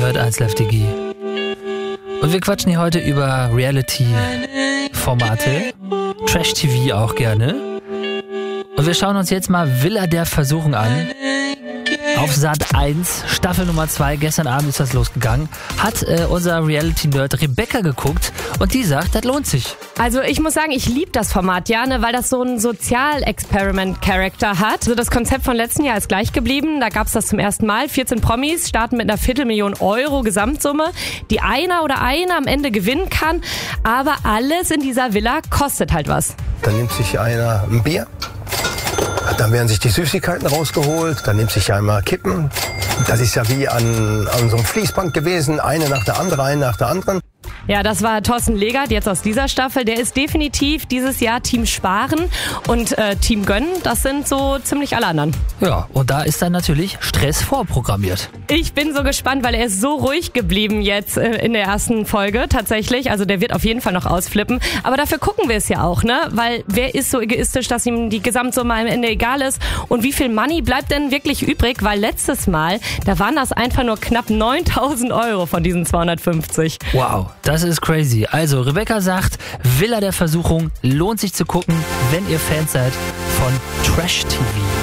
Ihr hört 1 Live Digi. Und wir quatschen hier heute über Reality-Formate, Trash-TV auch gerne. Und wir schauen uns jetzt mal Villa der Versuchung an. Auf Sat 1, Staffel Nummer 2, gestern Abend ist das losgegangen, hat unser Reality-Nerd Rebecca geguckt und die sagt, das lohnt sich. Also ich muss sagen, ich liebe das Format, Jane, weil das so einen Sozial-Experiment-Charakter hat. Also das Konzept von letzten Jahr ist gleich geblieben, da gab es das zum ersten Mal. 14 Promis starten mit einer 250.000 Euro Gesamtsumme, die einer oder eine am Ende gewinnen kann, aber alles in dieser Villa kostet halt was. Dann nimmt sich einer ein Bier. Dann werden sich die Süßigkeiten rausgeholt, dann nimmt sich einmal Kippen. Das ist ja wie an so einem Fließband gewesen, eine nach der anderen. Ja, das war Thorsten Legert, jetzt aus dieser Staffel. Der ist definitiv dieses Jahr Team Sparen und Team Gönnen. Das sind so ziemlich alle anderen. Ja, und da ist dann natürlich Stress vorprogrammiert. Ich bin so gespannt, weil er ist so ruhig geblieben jetzt in der ersten Folge tatsächlich. Also der wird auf jeden Fall noch ausflippen. Aber dafür gucken wir es ja auch, ne? Weil wer ist so egoistisch, dass ihm die Gesamtsumme am Ende egal ist? Und wie viel Money bleibt denn wirklich übrig? Weil letztes Mal, da waren das einfach nur knapp 9.000 Euro von diesen 250. Wow, das ist crazy. Also, Rebecca sagt, Villa der Versuchung lohnt sich zu gucken, wenn ihr Fans seid von Trash-TV.